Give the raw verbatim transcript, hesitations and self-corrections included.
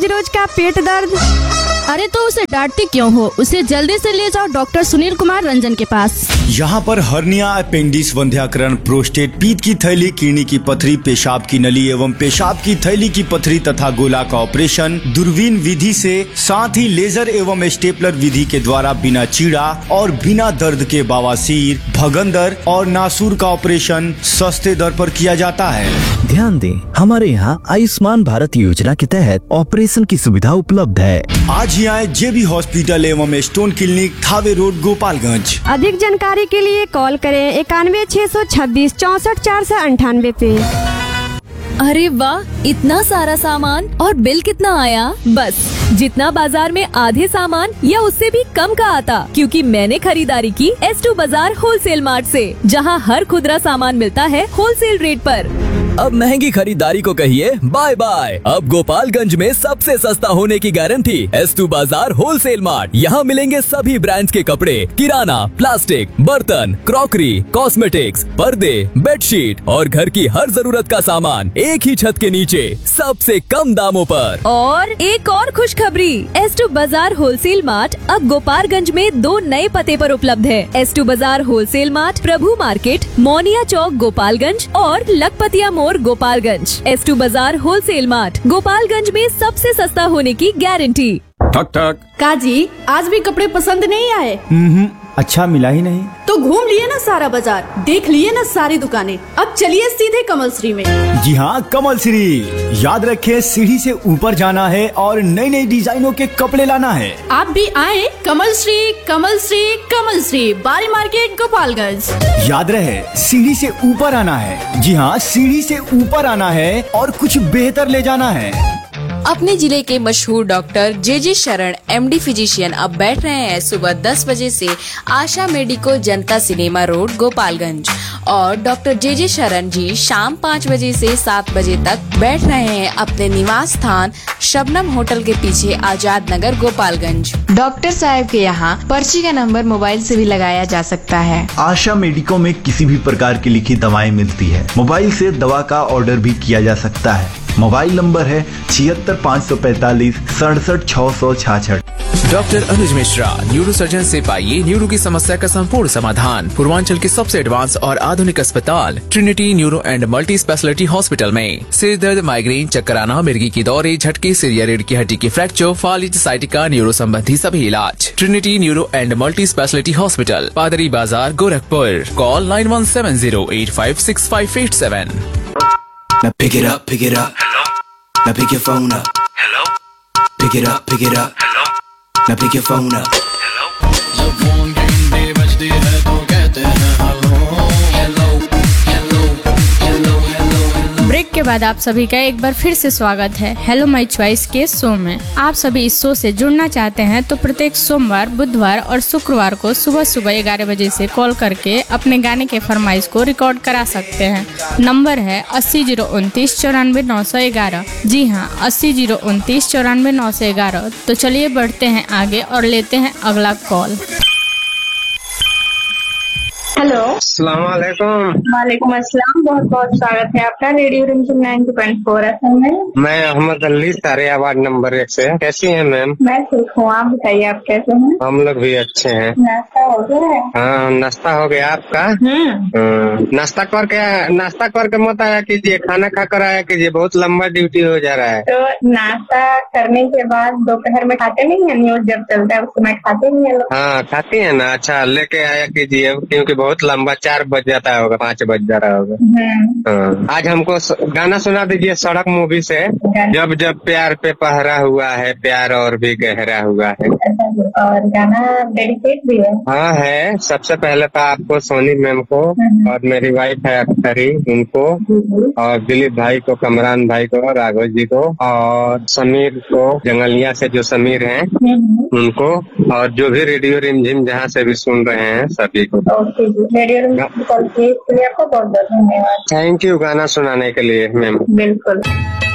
रोज का पेट दर्द। अरे तो उसे डांटती क्यों हो? उसे जल्दी से ले जाओ डॉक्टर सुनील कुमार रंजन के पास। यहाँ पर हर्निया, अपेंडिक्स, वंध्याकरण, प्रोस्टेट, पीत की थैली, किडनी की पथरी, पेशाब की नली एवं पेशाब की थैली की पथरी तथा गोला का ऑपरेशन दूरबीन विधि से, साथ ही लेजर एवं स्टेपलर विधि के द्वारा बिना चीड़ा और बिना दर्द के बवासीर, भगंदर और नासूर का ऑपरेशन सस्ते दर पर किया जाता है। ध्यान दें, हमारे यहाँ आयुष्मान भारत योजना के तहत ऑपरेशन की सुविधा उपलब्ध है। आज ही आए जेबी हॉस्पिटल एवं stone clinic, Thawe road, Gopalganj. अधिक जानकारी के लिए कॉल करें इक्यानवे छह सौ छब्बीस चौसठ चार सौ अंठानवे पे। अरे वाह, इतना सारा सामान और बिल कितना आया? बस जितना बाजार में आधे सामान या उससे भी कम का आता, क्योंकि मैंने खरीदारी की एस टू बाजार होलसेल मार्ट से, जहां हर खुदरा सामान मिलता है होलसेल रेट पर। अब महंगी खरीदारी को कहिए बाय बाय। अब गोपालगंज में सबसे सस्ता होने की गारंटी एस टू बाजार होलसेल मार्ट। यहाँ मिलेंगे सभी ब्रांड्स के कपड़े, किराना, प्लास्टिक, बर्तन, क्रॉकरी, कॉस्मेटिक्स, पर्दे, बेडशीट और घर की हर जरूरत का सामान एक ही छत के नीचे सबसे कम दामों पर। और एक और खुशखबरी, एस टू बाजार होलसेल मार्ट अब गोपालगंज में दो नए पते पर उपलब्ध है। एस टू बाजार होलसेल मार्ट प्रभु मार्केट, मोनिया चौक, गोपालगंज और लखपतिया मोड़, गोपालगंज। एस टू बाजार होलसेल मार्ट, गोपालगंज में सबसे सस्ता होने की गारंटी। ठक ठक। काजी, आज भी कपड़े पसंद नहीं आए? हम्म, अच्छा मिला ही नहीं। तो घूम लिए ना सारा बाजार, देख लिए ना सारी दुकानें, अब चलिए सीधे कमल श्री में। जी हाँ, कमल श्री। याद रखें, सीढ़ी से ऊपर जाना है और नई नई डिजाइनों के कपड़े लाना है। आप भी आए कमल श्री, कमल श्री, कमल श्री, बारी मार्केट, गोपालगंज। याद रहे, सीढ़ी से ऊपर आना है। जी हाँ, सीढ़ी से ऊपर आना है और कुछ बेहतर ले जाना है। अपने जिले के मशहूर डॉक्टर जे जे शरण एमडी फिजिशियन अब बैठ रहे हैं सुबह दस बजे से आशा मेडिको, जनता सिनेमा रोड, गोपालगंज। और डॉक्टर जे जे शरण जी शाम पाँच बजे से सात बजे तक बैठ रहे हैं अपने निवास स्थान शबनम होटल के पीछे, आजाद नगर, गोपालगंज। डॉक्टर साहब के यहाँ पर्ची का नंबर मोबाइल से भी लगाया जा सकता है। आशा मेडिको में किसी भी प्रकार की लिखी दवाएं मिलती है। मोबाइल से दवा का ऑर्डर भी किया जा सकता है। मोबाइल नंबर है छिहत्तर पाँच सौ पैतालीस सड़सठ छह सौ छाछठ। डॉक्टर अनुज मिश्रा, न्यूरो सर्जन से पाइए न्यूरो की समस्या का संपूर्ण समाधान। पूर्वांचल के सबसे एडवांस और आधुनिक अस्पताल Trinity neuro and multi speciality hospital में सिर दर्द, माइग्रेन, चक्कर आना, मिर्गी की दौरे, झटके, सिर या रीढ़ की हड्डी की फ्रैक्चर, फालिज, साइटिका, न्यूरो संबंधी सभी इलाज। Trinity neuro and multi speciality hospital, पादरी बाजार, Gorakhpur. Call nine one seven zero eight five six five eight seven. Now pick it up, pick it up. Hello. Now pick your phone up. Hello. Pick it up, pick it up. Hello. Now pick your phone up. Hello. जब phone की घंटी बजती है तो कहते हैं hello hello hello hello hello. Break के बाद आप सभी का एक बार फिर से स्वागत है हेलो माय चॉइस के शो में। आप सभी इस शो से जुड़ना चाहते हैं तो प्रत्येक सोमवार, बुधवार और शुक्रवार को सुबह सुबह ग्यारह बजे से कॉल करके अपने गाने के फरमाइश को रिकॉर्ड करा सकते हैं। नंबर है अस्सी जीरो उनतीस चौरानवे नौ सौ ग्यारह। जी हाँ, अस्सी जीरो उनतीस चौरानवे नौ सौ ग्यारह। तो चलिए बढ़ते हैं आगे और लेते हैं अगला कॉल। हेलो, अस्सलाम वालेकुम। वालेकुम अस्सलाम। बहुत बहुत स्वागत है आपका रेडियो रिमझिम नाइन्टी पॉइंट फोर एफएम में। मैं अहमद अली, सारे वार्ड नंबर एक से। कैसी हैं मैम? मैं ठीक हूँ, आप बताइए आप कैसे हैं? हम लोग भी अच्छे हैं। नाश्ता हो गया है? हाँ, नाश्ता हो गया आपका? नाश्ता करके नाश्ता करके मत आया कीजिए, खाना खा कर आया कीजिए, बहुत लंबा ड्यूटी हो जा रहा है। तो नाश्ता करने के बाद दोपहर में खाते नहीं है? न्यूज जब चलता है उस समय खाते नहीं है लोग? हाँ, खाती है ना। अच्छा, लेके आया कीजिए, क्योंकि बहुत लंबा, चार बज जाता होगा, पाँच बज जा रहा होगा। हाँ। आज हमको गाना सुना दीजिए सड़क मूवी से, जब जब प्यार पे पहरा हुआ है, प्यार और भी गहरा हुआ है। और गाना डेडिकेट भी है? हाँ है। सबसे पहले तो आपको, सोनी मैम को, और मेरी वाइफ है अख्तरी, उनको, और दिलीप भाई को, कमरान भाई को, राघव जी को, और समीर को, जंगलिया से जो समीर हैं उनको, और जो भी रेडियो रिमझिम जहाँ से भी सुन रहे हैं सभी को। रेडियो रिमझिम कॉल किए इसके लिए आपको बहुत बहुत धन्यवाद। थैंक यू गाना सुनाने के लिए मैम। बिल्कुल।